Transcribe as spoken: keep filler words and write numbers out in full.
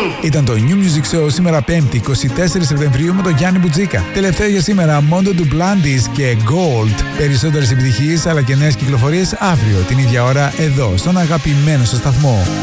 Ήταν το New Music Show σήμερα Πέμπτη εικοστή τέταρτη Σεπτεμβρίου με τον Γιάννη Μπουτζίκα. Τελευταίο για σήμερα Mondo Duplantis και Gold. Περισσότερες επιτυχίες αλλά και νέες κυκλοφορίες αύριο την ίδια ώρα εδώ στον αγαπημένο σας σταθμό.